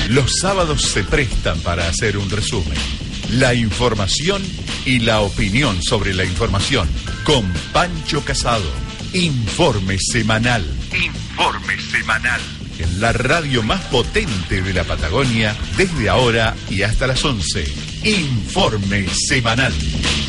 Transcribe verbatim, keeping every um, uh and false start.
Los sábados se prestan para hacer un resumen. La información y la opinión sobre la información. Con Pancho Casado. Informe semanal. Informe semanal. En la radio más potente de la Patagonia, desde ahora y hasta las once. Informe semanal.